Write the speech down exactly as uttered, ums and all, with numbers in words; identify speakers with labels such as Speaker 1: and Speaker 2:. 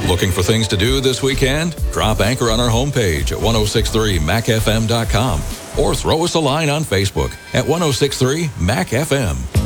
Speaker 1: Looking for things to do this weekend? Drop Anchor on our homepage at ten sixty-three mac f m dot com or throw us a line on Facebook at ten sixty-three mac f m.